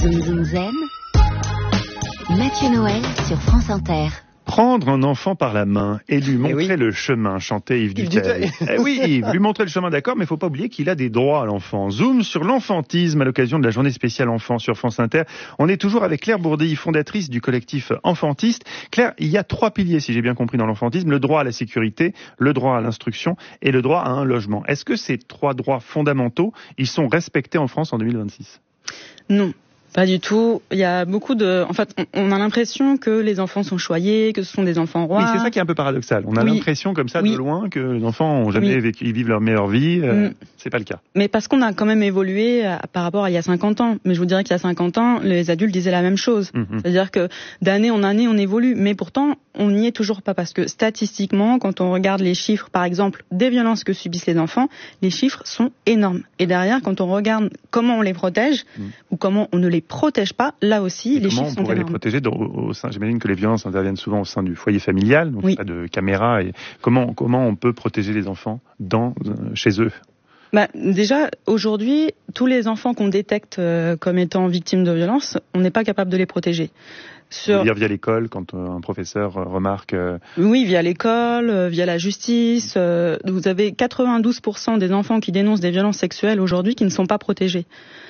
Zoom Zoom Zen, Mathieu Noël sur France Inter. Prendre un enfant par la main et lui montrer le chemin, chantait Yves Duteil. Oui, Yves, lui montrer le chemin, d'accord, mais il ne faut pas oublier qu'il a des droits à l'enfant. Zoom sur l'enfantisme à l'occasion de la journée spéciale enfant sur France Inter. On est toujours avec Claire Bourdilly, fondatrice du collectif Enfantiste. Claire, il y a 3 piliers, si j'ai bien compris, dans l'enfantisme. Le droit à la sécurité, le droit à l'instruction et le droit à un logement. Est-ce que ces 3 droits fondamentaux, ils sont respectés en France en 2026 ? Non. Pas du tout. Il y a beaucoup de... En fait, on a l'impression que les enfants sont choyés, que ce sont des enfants rois. Oui, c'est ça qui est un peu paradoxal. On a l'impression comme ça de loin que les enfants ont jamais vécu, ils vivent leur meilleure vie. C'est pas le cas. Mais parce qu'on a quand même évolué par rapport à il y a 50 ans. Mais je vous dirais qu'il y a 50 ans, les adultes disaient la même chose. C'est-à-dire que d'année en année, on évolue. Mais pourtant, on n'y est toujours pas. Parce que statistiquement, quand on regarde les chiffres, par exemple, des violences que subissent les enfants, les chiffres sont énormes. Et derrière, quand on regarde comment on les protège ou comment on ne les protège pas, là aussi, les chiffres sont énormes. Comment on pourrait les protéger au sein, j'imagine que les violences interviennent souvent au sein du foyer familial, donc pas de caméra. Et comment on peut protéger les enfants chez eux ? Déjà, aujourd'hui, tous les enfants qu'on détecte comme étant victimes de violences, on n'est pas capable de les protéger. Via l'école, quand un professeur remarque... Oui, via l'école, via la justice. Vous avez 92% des enfants qui dénoncent des violences sexuelles aujourd'hui qui ne sont pas protégés.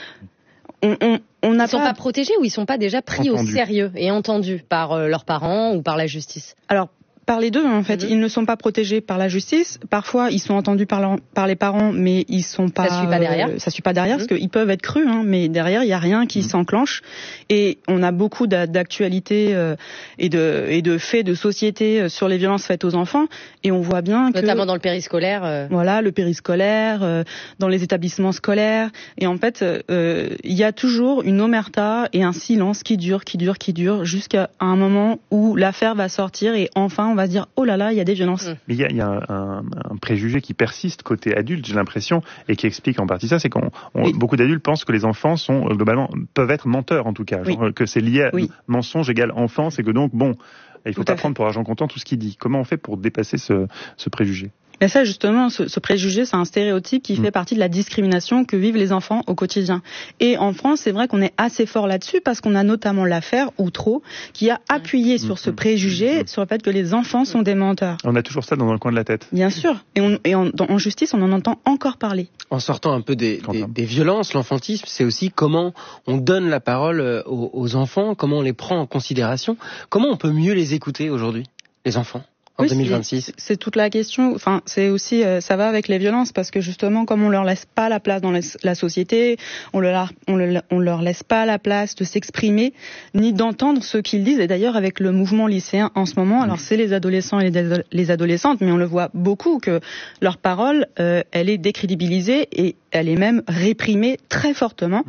Ils ne sont pas protégés ou ils ne sont pas déjà pris au sérieux et entendus par leurs parents ou par la justice ? Alors, par les deux, en fait. Ils ne sont pas protégés par la justice. Parfois, ils sont entendus par les parents, mais ils sont pas... Ça suit pas derrière. Ça suit pas derrière, parce qu'ils peuvent être crus, mais derrière, il n'y a rien qui s'enclenche. Et on a beaucoup d'actualités et de faits de société sur les violences faites aux enfants. Et on voit bien que... Notamment dans le périscolaire. Voilà, le périscolaire, dans les établissements scolaires. Et en fait, il y a toujours une omerta et un silence qui dure, jusqu'à un moment où l'affaire va sortir et enfin, on va se dire oh là là, il y a des violences. Mais il y a un préjugé qui persiste côté adulte, j'ai l'impression, et qui explique en partie ça, c'est beaucoup d'adultes pensent que les enfants sont globalement peuvent être menteurs en tout cas, genre, que c'est lié à mensonge égale enfance et que donc il faut pas prendre pour argent comptant tout ce qu'il dit. Comment on fait pour dépasser ce préjugé ? Mais ça, justement, ce préjugé, c'est un stéréotype qui fait partie de la discrimination que vivent les enfants au quotidien. Et en France, c'est vrai qu'on est assez fort là-dessus parce qu'on a notamment l'affaire Outreau qui a appuyé sur ce préjugé, sur le fait que les enfants sont des menteurs. On a toujours ça dans un coin de la tête. Bien sûr. Et en justice, on en entend encore parler. En sortant un peu des violences, l'enfantisme, c'est aussi comment on donne la parole aux enfants, comment on les prend en considération, comment on peut mieux les écouter aujourd'hui, les enfants. En 2026. C'est toute la question. Enfin, c'est aussi, ça va avec les violences parce que justement, comme on leur laisse pas la place dans la société, on leur laisse pas la place de s'exprimer ni d'entendre ce qu'ils disent. Et d'ailleurs, avec le mouvement lycéen en ce moment, alors c'est les adolescents et les adolescentes, mais on le voit beaucoup que leur parole, elle est décrédibilisée et elle est même réprimée très fortement.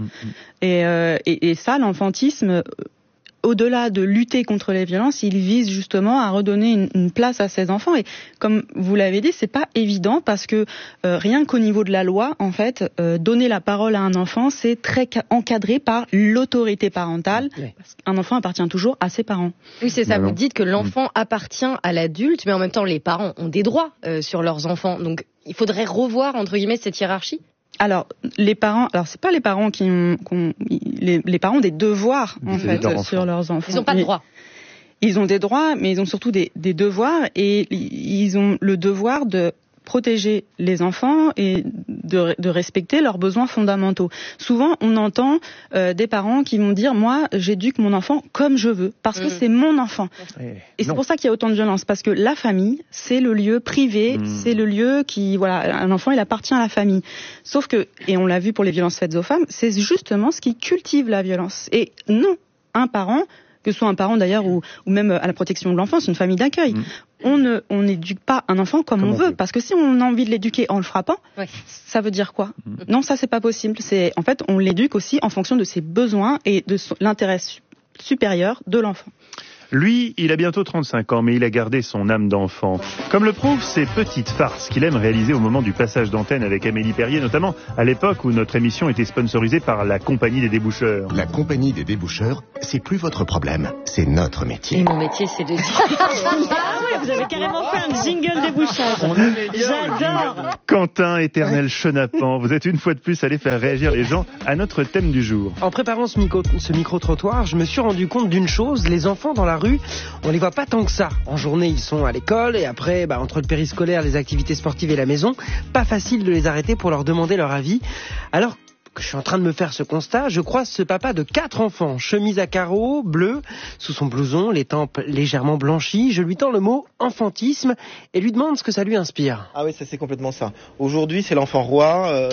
Et ça, l'enfantisme. Au-delà de lutter contre les violences, il vise justement à redonner une place à ces enfants. Et comme vous l'avez dit, c'est pas évident parce que rien qu'au niveau de la loi, en fait, donner la parole à un enfant, c'est très encadré par l'autorité parentale. Parce qu'un enfant appartient toujours à ses parents. Oui, c'est ça. Vous dites que l'enfant appartient à l'adulte, mais en même temps, les parents ont des droits sur leurs enfants. Donc, il faudrait revoir, entre guillemets, cette hiérarchie. Alors, les parents, c'est pas les parents les parents ont des devoirs, en fait, sur leurs enfants. Ils n'ont pas de droits. Ils ont des droits, mais ils ont surtout des devoirs et ils ont le devoir de protéger les enfants et de respecter leurs besoins fondamentaux. Souvent, on entend des parents qui vont dire « Moi, j'éduque mon enfant comme je veux, parce que c'est mon enfant. » Et c'est pour ça qu'il y a autant de violence, parce que la famille, c'est le lieu privé, c'est le lieu qui... Voilà, un enfant, il appartient à la famille. Sauf que, et on l'a vu pour les violences faites aux femmes, c'est justement ce qui cultive la violence. Et non, un parent, que ce soit un parent d'ailleurs ou même à la protection de l'enfance, une famille d'accueil. On n'éduque pas un enfant comme on veut, parce que si on a envie de l'éduquer en le frappant, ça veut dire quoi ? Non, ça c'est pas possible. En fait, on l'éduque aussi en fonction de ses besoins et de l'intérêt supérieur de l'enfant. Lui, il a bientôt 35 ans, mais il a gardé son âme d'enfant. Comme le prouvent ces petites farces qu'il aime réaliser au moment du passage d'antenne avec Amélie Perrier, notamment à l'époque où notre émission était sponsorisée par la Compagnie des Déboucheurs. La Compagnie des Déboucheurs, c'est plus votre problème, c'est notre métier. Et mon métier, c'est de dire... vous avez carrément fait un jingle débouchage. J'adore. Quentin, éternel chenapan, vous êtes une fois de plus allé faire réagir les gens à notre thème du jour. En préparant ce micro-trottoir, je me suis rendu compte d'une chose, les enfants dans la rue, on les voit pas tant que ça. En journée, ils sont à l'école et après, entre le périscolaire, les activités sportives et la maison, pas facile de les arrêter pour leur demander leur avis. Alors que je suis en train de me faire ce constat, je croise ce papa de 4 enfants, chemise à carreaux, bleu, sous son blouson, les tempes légèrement blanchies. Je lui tends le mot enfantisme et lui demande ce que ça lui inspire. Ah oui, ça c'est complètement ça. Aujourd'hui, c'est l'enfant roi.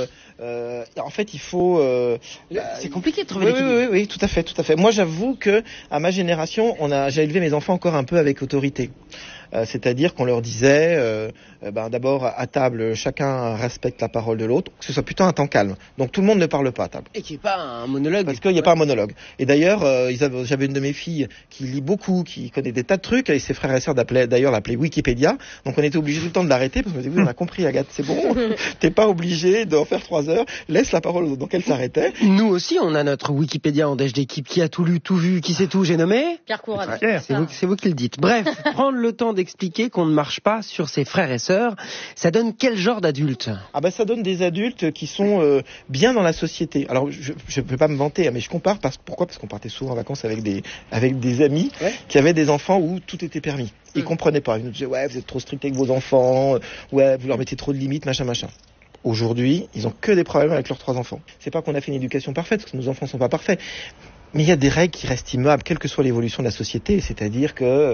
En fait, il faut. C'est compliqué de trouver l'équilibre. Oui, tout à fait. Moi, j'avoue que à ma génération, j'ai élevé mes enfants encore un peu avec autorité. C'est-à-dire qu'on leur disait, d'abord à table, chacun respecte la parole de l'autre, que ce soit plutôt un temps calme. Donc tout le monde ne parle pas à table. Et qu'il n'y ait pas un monologue. Parce qu'il n'y a pas un monologue. Et d'ailleurs, j'avais une de mes filles qui lit beaucoup, qui connaît des tas de trucs, et ses frères et sœurs l'appelaient Wikipédia. Donc on était obligé tout le temps de l'arrêter, parce qu'on disait, oui, on a compris, Agathe, c'est bon, t'es pas obligé d'en faire 3 heures, laisse la parole aux autres. Donc elle s'arrêtait. Nous aussi, on a notre Wikipédia en déj d'équipe, qui a tout lu, tout vu, qui sait tout, j'ai nommé Pierre Courade. C'est vous qui le dites. Bref, prendre le temps d'expliquer qu'on ne marche pas sur ses frères et sœurs, ça donne quel genre d'adultes ? Ça donne des adultes qui sont bien dans la société. Alors je ne peux pas me vanter, mais je compare pourquoi ? Parce qu'on partait souvent en vacances avec des amis qui avaient des enfants où tout était permis. Ils comprenaient pas. Ils nous disaient vous êtes trop strict avec vos enfants, vous leur mettez trop de limites, machin. Aujourd'hui, ils ont que des problèmes avec leurs 3 enfants. C'est pas qu'on a fait une éducation parfaite, parce que nos enfants sont pas parfaits. Mais il y a des règles qui restent immuables, quelle que soit l'évolution de la société. C'est-à-dire que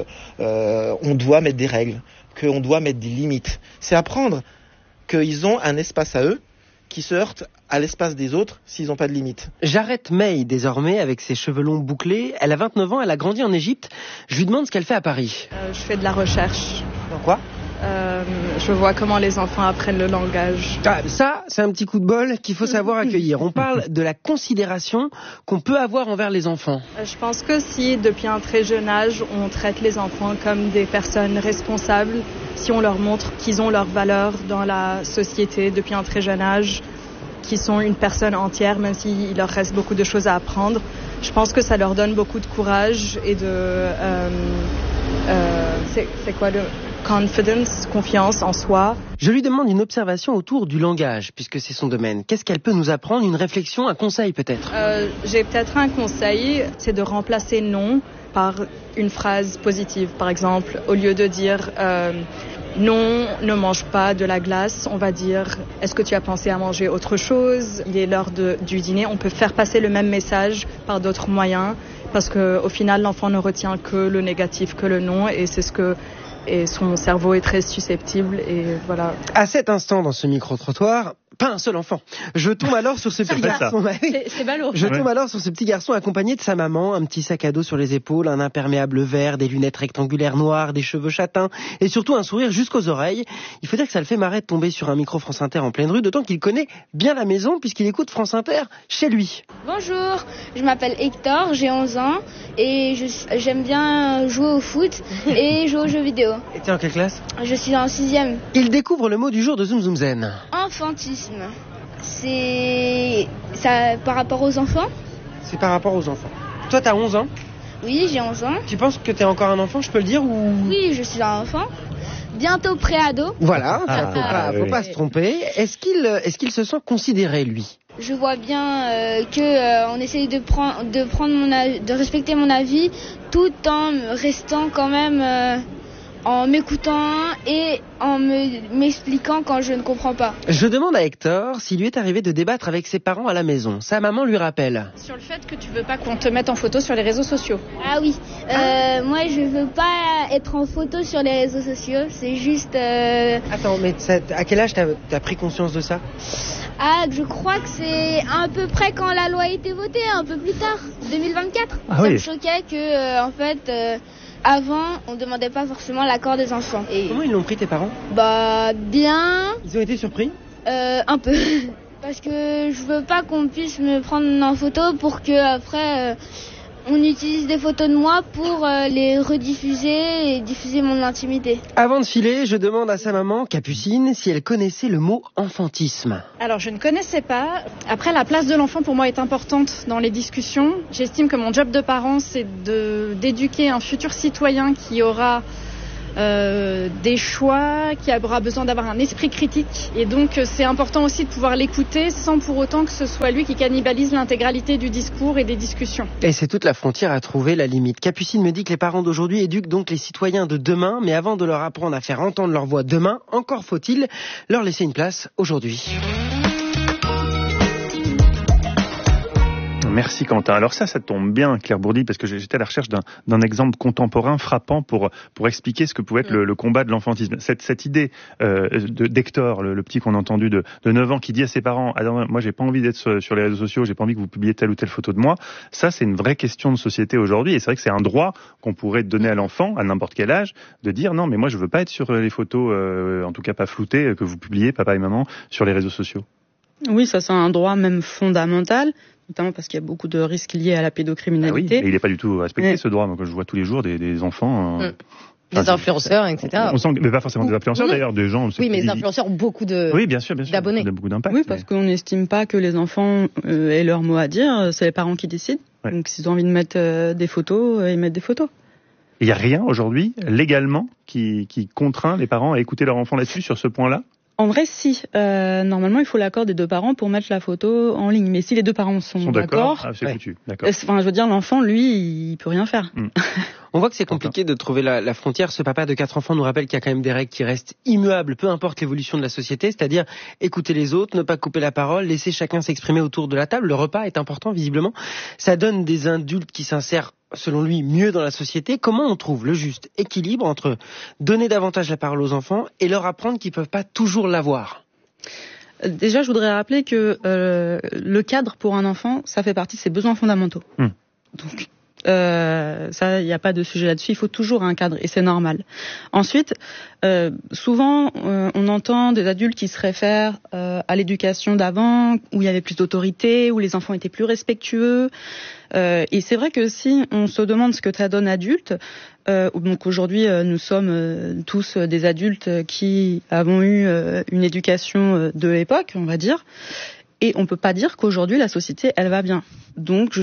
on doit mettre des règles, qu'on doit mettre des limites. C'est apprendre qu'ils ont un espace à eux qui se heurte à l'espace des autres s'ils n'ont pas de limites. J'arrête May désormais avec ses cheveux longs bouclés. Elle a 29 ans, elle a grandi en Égypte. Je lui demande ce qu'elle fait à Paris. Je fais de la recherche. Dans quoi ? Je vois comment les enfants apprennent le langage. Ça, c'est un petit coup de bol qu'il faut savoir accueillir. On parle de la considération qu'on peut avoir envers les enfants. Je pense que si, depuis un très jeune âge, on traite les enfants comme des personnes responsables, si on leur montre qu'ils ont leur valeur dans la société depuis un très jeune âge, qu'ils sont une personne entière, même s'il leur reste beaucoup de choses à apprendre, je pense que ça leur donne beaucoup de courage et de... c'est quoi le... confidence, confiance en soi. Je lui demande une observation autour du langage, puisque c'est son domaine. Qu'est-ce qu'elle peut nous apprendre ? Une réflexion, un conseil peut-être ? J'ai peut-être un conseil, c'est de remplacer non par une phrase positive. Par exemple, au lieu de dire non, ne mange pas de la glace, on va dire est-ce que tu as pensé à manger autre chose ? Il est l'heure du dîner. On peut faire passer le même message par d'autres moyens, parce qu'au final, l'enfant ne retient que le négatif, que le non, et son cerveau est très susceptible, et voilà. À cet instant, dans ce micro-trottoir, pas un seul enfant. Je tombe alors sur ce petit garçon. C'est ballot. Je tombe alors sur ce petit garçon accompagné de sa maman, un petit sac à dos sur les épaules, un imperméable vert, des lunettes rectangulaires noires, des cheveux châtains et surtout un sourire jusqu'aux oreilles. Il faut dire que ça le fait marrer de tomber sur un micro France Inter en pleine rue, d'autant qu'il connaît bien la maison puisqu'il écoute France Inter chez lui. Bonjour, je m'appelle Hector, j'ai 11 ans et j'aime bien jouer au foot et jouer aux jeux vidéo. Et t'es en quelle classe ? Je suis en 6e. Il découvre le mot du jour de Zoom Zoom Zen. Enfantisme. C'est ça par rapport aux enfants ? C'est par rapport aux enfants. Toi, t'as 11 ans ? Oui, j'ai 11 ans. Tu penses que t'es encore un enfant, je peux le dire ou... Oui, je suis un enfant. Bientôt pré-ado. Voilà, faut pas se tromper. Est-ce qu'il se sent considéré, lui ? Je vois bien on essaye de respecter mon avis tout en restant quand même en m'écoutant et en m'expliquant quand je ne comprends pas. Je demande à Hector s'il lui est arrivé de débattre avec ses parents à la maison. Sa maman lui rappelle. Sur le fait que tu veux pas qu'on te mette en photo sur les réseaux sociaux. Ah oui, moi je veux pas être en photo sur les réseaux sociaux, c'est juste... Attends, mais à quel âge t'as pris conscience de ça ? Je crois que c'est à peu près quand la loi a été votée, un peu plus tard, 2024. Ah ça oui. me choquait que, en fait... avant, on demandait pas forcément l'accord des enfants. Et comment ils l'ont pris tes parents ? Bien. Ils ont été surpris ? Un peu. Parce que je veux pas qu'on puisse me prendre en photo pour que après on utilise des photos de moi pour les rediffuser et diffuser mon intimité. Avant de filer, je demande à sa maman, Capucine, si elle connaissait le mot enfantisme. Alors, je ne connaissais pas. Après, la place de l'enfant, pour moi, est importante dans les discussions. J'estime que mon job de parent, c'est d'éduquer un futur citoyen qui aura des choix, qui aura besoin d'avoir un esprit critique. Et donc c'est important aussi de pouvoir l'écouter sans pour autant que ce soit lui qui cannibalise l'intégralité du discours et des discussions. Et c'est toute la frontière à trouver la limite. Capucine me dit que les parents d'aujourd'hui éduquent donc les citoyens de demain, mais avant de leur apprendre à faire entendre leur voix demain, encore faut-il leur laisser une place aujourd'hui. Merci Quentin. Alors ça tombe bien, Claire Bourdi, parce que j'étais à la recherche d'un exemple contemporain frappant pour expliquer ce que pouvait être le combat de l'enfantisme. Cette idée d'Hector, le petit qu'on a entendu de 9 ans, qui dit à ses parents « Ah, moi j'ai pas envie d'être sur les réseaux sociaux, j'ai pas envie que vous publiez telle ou telle photo de moi », ça c'est une vraie question de société aujourd'hui, et c'est vrai que c'est un droit qu'on pourrait donner à l'enfant, à n'importe quel âge, de dire « Non, mais moi je veux pas être sur les photos, en tout cas pas floutées, que vous publiez, papa et maman, sur les réseaux sociaux ». Oui, ça c'est un droit même fondamental, notamment parce qu'il y a beaucoup de risques liés à la pédocriminalité. Ah oui, et il n'est pas du tout respecté ce droit. Moi, quand je vois tous les jours des enfants... Des influenceurs, etc. On sent, mais pas forcément des influenceurs d'ailleurs, des gens... Oui, mais les influenceurs ont beaucoup bien sûr, d'abonnés. Beaucoup d'impact. Oui, parce qu'on n'estime pas que les enfants aient leur mot à dire, c'est les parents qui décident. Ouais. Donc s'ils ont envie de mettre des photos, ils mettent des photos. Il n'y a rien aujourd'hui, légalement, qui contraint les parents à écouter leur enfant là-dessus, sur ce point-là ? En vrai, si. Normalement, il faut l'accord des deux parents pour mettre la photo en ligne. Mais si les deux parents sont d'accord, c'est foutu. D'accord. Enfin, je veux dire, l'enfant, lui, il peut rien faire. On voit que c'est compliqué de trouver la frontière. Ce papa de 4 enfants nous rappelle qu'il y a quand même des règles qui restent immuables, peu importe l'évolution de la société, c'est-à-dire écouter les autres, ne pas couper la parole, laisser chacun s'exprimer autour de la table. Le repas est important, visiblement. Ça donne des adultes qui s'insèrent, selon lui, mieux dans la société. Comment on trouve le juste équilibre entre donner davantage la parole aux enfants et leur apprendre qu'ils ne peuvent pas toujours l'avoir ? Déjà, je voudrais rappeler que le cadre pour un enfant, ça fait partie de ses besoins fondamentaux. Donc, ça, il n'y a pas de sujet là-dessus. Il faut toujours un cadre et c'est normal. Ensuite, souvent, on entend des adultes qui se réfèrent à l'éducation d'avant, où il y avait plus d'autorité, où les enfants étaient plus respectueux. Et c'est vrai que si on se demande ce que ça donne adulte, donc aujourd'hui nous sommes tous des adultes qui avons eu une éducation de l'époque, on va dire. Et on peut pas dire qu'aujourd'hui la société elle va bien. Donc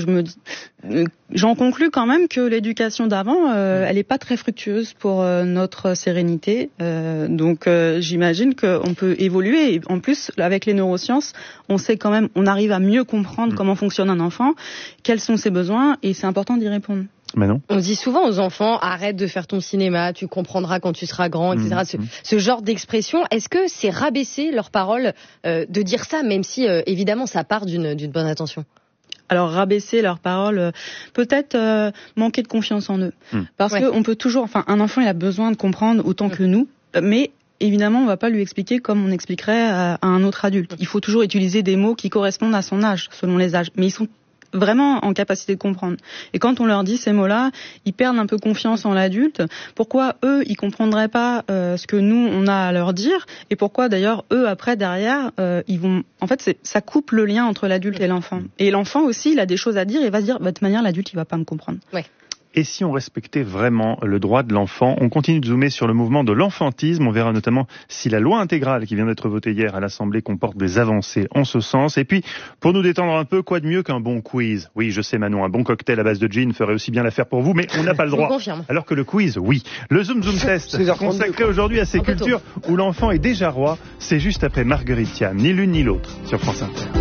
j'en conclus quand même que l'éducation d'avant elle est pas très fructueuse pour notre sérénité. Donc j'imagine qu'on peut évoluer. Et en plus avec les neurosciences, on sait quand même, on arrive à mieux comprendre comment fonctionne un enfant, quels sont ses besoins et c'est important d'y répondre. Mais non. On dit souvent aux enfants, arrête de faire ton cinéma, tu comprendras quand tu seras grand, etc. Ce genre d'expression, est-ce que c'est rabaisser leurs paroles de dire ça, même si évidemment ça part d'une bonne intention ? Alors rabaisser leurs paroles, peut-être manquer de confiance en eux. Parce qu'on peut toujours, enfin un enfant il a besoin de comprendre autant que nous, mais évidemment on ne va pas lui expliquer comme on expliquerait à un autre adulte. Il faut toujours utiliser des mots qui correspondent à son âge, selon les âges. Mais ils sont vraiment en capacité de comprendre. Et quand on leur dit ces mots-là, ils perdent un peu confiance en l'adulte. Pourquoi eux, ils comprendraient pas ce que nous, on a à leur dire ? Et pourquoi d'ailleurs, eux, après, derrière, ils vont... En fait, ça coupe le lien entre l'adulte et l'enfant. Et l'enfant aussi, il a des choses à dire et va se dire, de toute manière, l'adulte, il va pas me comprendre. Ouais. Et si on respectait vraiment le droit de l'enfant ? On continue de zoomer sur le mouvement de l'enfantisme. On verra notamment si la loi intégrale qui vient d'être votée hier à l'Assemblée comporte des avancées en ce sens. Et puis, pour nous détendre un peu, quoi de mieux qu'un bon quiz ? Oui, je sais Manon, un bon cocktail à base de gin ferait aussi bien l'affaire pour vous, mais on n'a pas le droit. Alors que le quiz, oui. Le Zoom Zoom Test, consacré aujourd'hui à ces cultures où l'enfant est déjà roi, c'est juste après Marguerite Thiam, ni l'une ni l'autre, sur France Inter.